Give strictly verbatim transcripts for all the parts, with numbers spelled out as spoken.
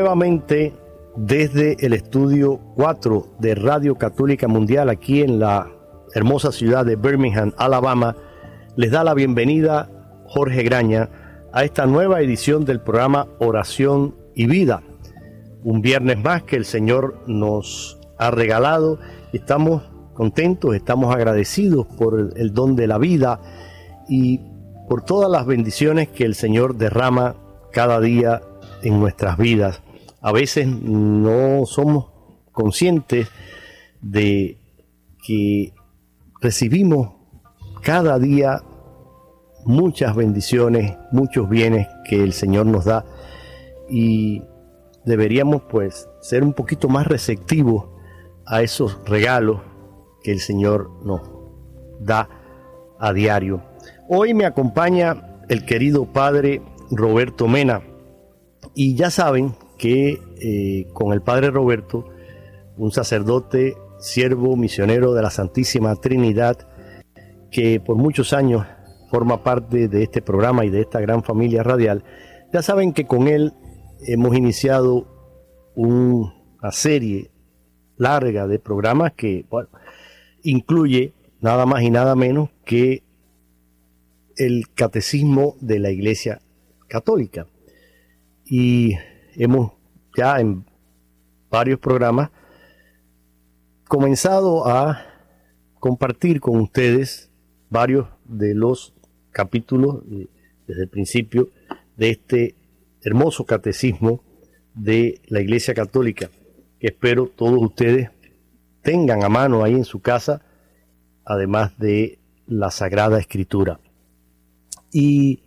nuevamente desde el estudio cuatro de Radio Católica Mundial aquí en la hermosa ciudad de Birmingham, Alabama. Les da la bienvenida Jorge Graña a esta nueva edición del programa Oración y Vida. Un viernes más que el Señor nos ha regalado. Estamos contentos, estamos agradecidos por el, el don de la vida y por todas las bendiciones que el Señor derrama cada día en nuestras vidas. A veces no somos conscientes de que recibimos cada día muchas bendiciones, muchos bienes que el Señor nos da, y deberíamos pues ser un poquito más receptivos a esos regalos que el Señor nos da a diario. Hoy me acompaña el querido padre Roberto Mena, y ya saben que eh, con el padre Roberto, un sacerdote, siervo, misionero de la Santísima Trinidad, que por muchos años forma parte de este programa y de esta gran familia radial, ya saben que con él hemos iniciado un, una serie larga de programas que, bueno, incluye nada más y nada menos que el Catecismo de la Iglesia Católica. Y hemos ya en varios programas comenzado a compartir con ustedes varios de los capítulos eh, desde el principio de este hermoso catecismo de la Iglesia Católica, que espero todos ustedes tengan a mano ahí en su casa, además de la Sagrada Escritura. Y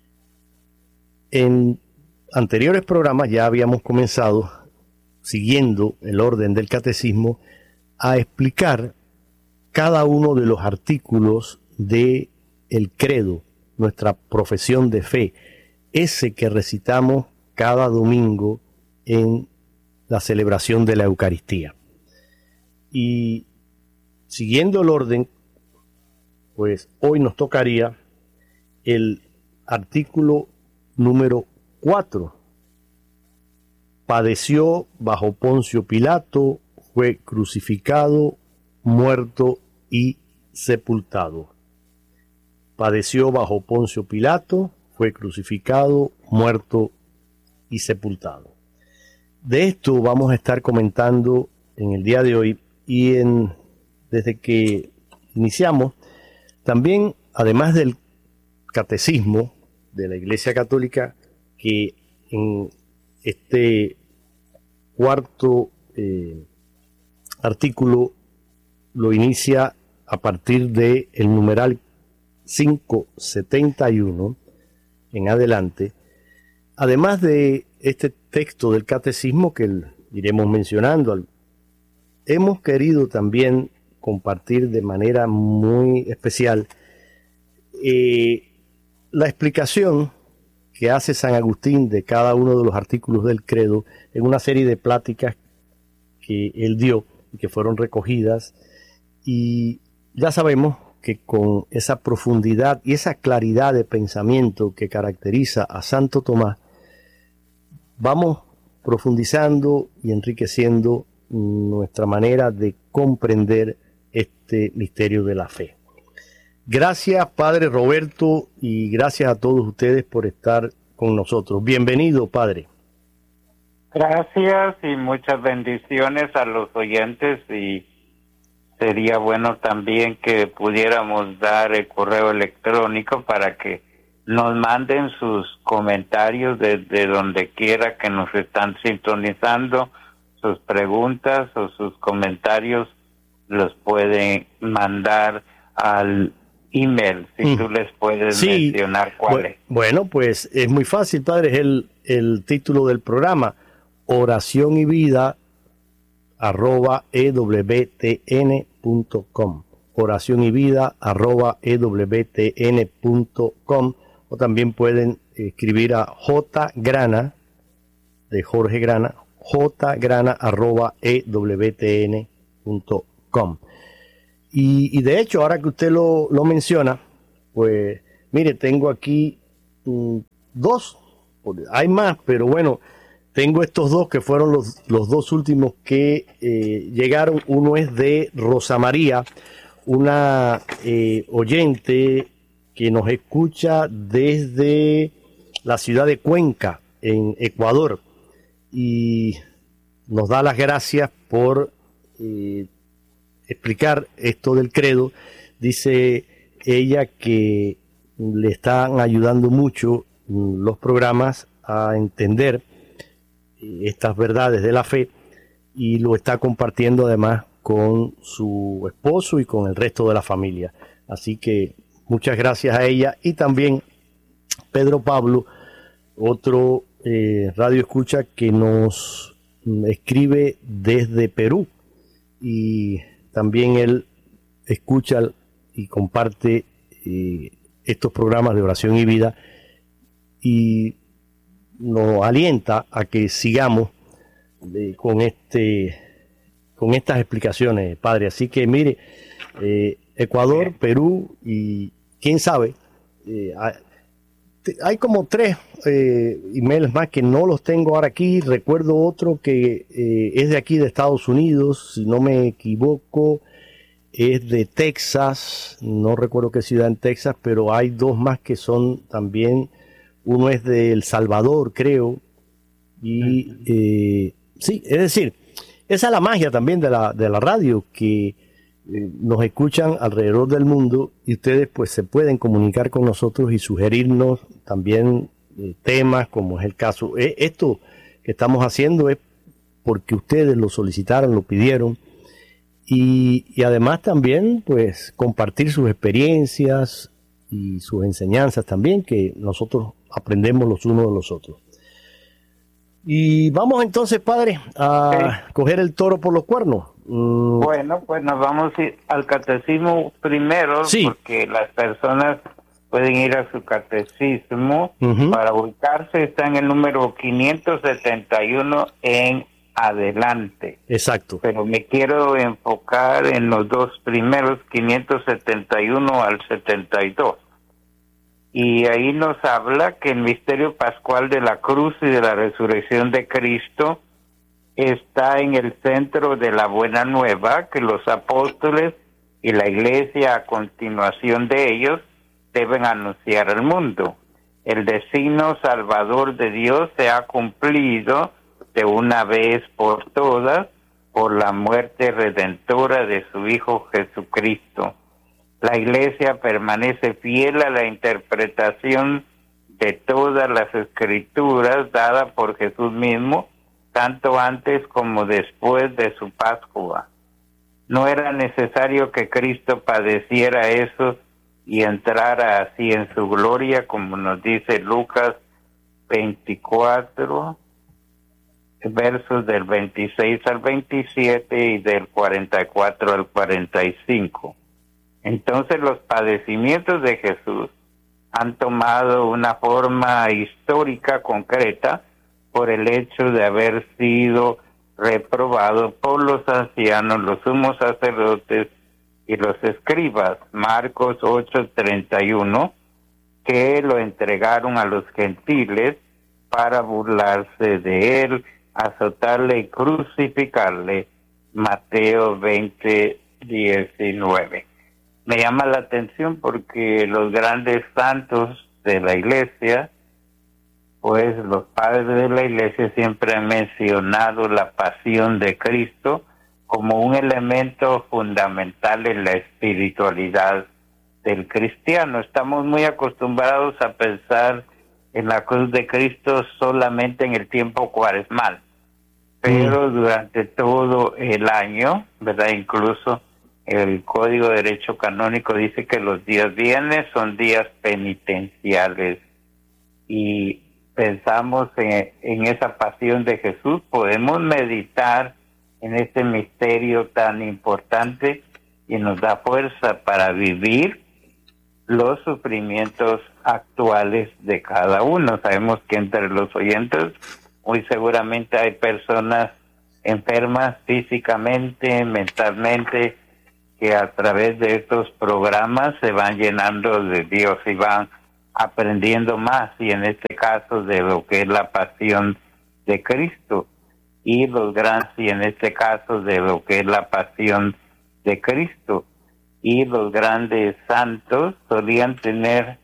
en anteriores programas ya habíamos comenzado, siguiendo el orden del catecismo, a explicar cada uno de los artículos de el credo, nuestra profesión de fe, ese que recitamos cada domingo en la celebración de la Eucaristía. Y siguiendo el orden, pues hoy nos tocaría el artículo número cuatro. Padeció bajo Poncio Pilato, fue crucificado, muerto y sepultado. Padeció bajo Poncio Pilato, fue crucificado, muerto y sepultado. De esto vamos a estar comentando en el día de hoy, y en, desde que iniciamos, también, además del catecismo de la Iglesia Católica, que en este cuarto eh, artículo lo inicia a partir del numeral quinientos setenta y uno en adelante. Además de este texto del catecismo que iremos mencionando, hemos querido también compartir de manera muy especial eh, la explicación que hace San Agustín de cada uno de los artículos del credo en una serie de pláticas que él dio y que fueron recogidas. Y ya sabemos que con esa profundidad y esa claridad de pensamiento que caracteriza a Santo Tomás, vamos profundizando y enriqueciendo nuestra manera de comprender este misterio de la fe. Gracias, Padre Roberto, y gracias a todos ustedes por estar con nosotros. Bienvenido, Padre. Gracias y muchas bendiciones a los oyentes, y sería bueno también que pudiéramos dar el correo electrónico para que nos manden sus comentarios desde donde quiera que nos están sintonizando, sus preguntas o sus comentarios los pueden mandar al email, si mm. tú les puedes sí. mencionar cuál bueno, es. Bueno, pues es muy fácil, Padre, es el, el título del programa, Oración y Vida, arroba ewtn punto com, oración y vida, arroba ewtn punto com, o también pueden escribir a jgrana, de Jorge Grana, jgrana, arroba ewtn punto com. Y, y de hecho, ahora que usted lo, lo menciona, pues, mire, tengo aquí mm, dos, hay más, pero bueno, tengo estos dos que fueron los, los dos últimos que eh, llegaron. Uno es de Rosa María, una eh, oyente que nos escucha desde la ciudad de Cuenca, en Ecuador, y nos da las gracias por eh, explicar esto del credo. Dice ella que le están ayudando mucho los programas a entender estas verdades de la fe, y lo está compartiendo además con su esposo y con el resto de la familia. Así que muchas gracias a ella. Y también Pedro Pablo, otro eh, radio escucha que nos escribe desde Perú, y también él escucha y comparte eh, estos programas de oración y vida, y nos alienta a que sigamos eh, con este con estas explicaciones, padre. Así que mire, eh, Ecuador, Perú y quién sabe, eh, hay como tres eh, emails más que no los tengo ahora aquí. Recuerdo otro que eh, es de aquí de Estados Unidos, si no me equivoco, es de Texas, no recuerdo qué ciudad en Texas, pero hay dos más que son también, uno es de El Salvador, creo, y eh, sí, es decir, esa es la magia también de la, de la radio, que eh, nos escuchan alrededor del mundo, y ustedes pues se pueden comunicar con nosotros y sugerirnos también eh, temas, como es el caso. Eh, esto que estamos haciendo es porque ustedes lo solicitaron, lo pidieron, y, y además también pues compartir sus experiencias y sus enseñanzas también, que nosotros aprendemos los unos de los otros. Y vamos entonces, padre, a sí. coger el toro por los cuernos. Mm. Bueno, pues nos vamos a ir al catecismo primero, sí. porque las personas pueden ir a su catecismo. Uh-huh. Para ubicarse está en el número quinientos setenta y uno en adelante. Exacto. Pero me quiero enfocar en los dos primeros, quinientos setenta y uno al setenta y dos. Y ahí nos habla que el misterio pascual de la cruz y de la resurrección de Cristo está en el centro de la buena nueva que los apóstoles y la iglesia a continuación de ellos deben anunciar al mundo. El designio salvador de Dios se ha cumplido de una vez por todas por la muerte redentora de su Hijo Jesucristo. La Iglesia permanece fiel a la interpretación de todas las Escrituras dada por Jesús mismo, tanto antes como después de su Pascua. No era necesario que Cristo padeciera eso y entrara así en su gloria, como nos dice Lucas veinticuatro, versos del veintiséis al veintisiete y del cuarenta y cuatro al cuarenta y cinco. Entonces los padecimientos de Jesús han tomado una forma histórica concreta por el hecho de haber sido reprobado por los ancianos, los sumos sacerdotes y los escribas. Marcos ocho treinta y uno, que lo entregaron a los gentiles para burlarse de él, azotarle y crucificarle. Mateo veinte diecinueve. Me llama la atención porque los grandes santos de la iglesia, pues los padres de la iglesia siempre han mencionado la pasión de Cristo como un elemento fundamental en la espiritualidad del cristiano. Estamos muy acostumbrados a pensar en la cruz de Cristo solamente en el tiempo cuaresmal, pero mm. durante todo el año, ¿verdad? Incluso el Código de Derecho Canónico dice que los días viernes son días penitenciales, y pensamos en, en esa pasión de Jesús, podemos meditar en este misterio tan importante y nos da fuerza para vivir los sufrimientos actuales de cada uno. Sabemos que entre los oyentes muy seguramente hay personas enfermas físicamente, mentalmente, que a través de estos programas se van llenando de Dios y van aprendiendo más, y en este caso de lo que es la pasión de Cristo, y los grandes, y en este caso de lo que es la pasión de Cristo, y los grandes santos solían tener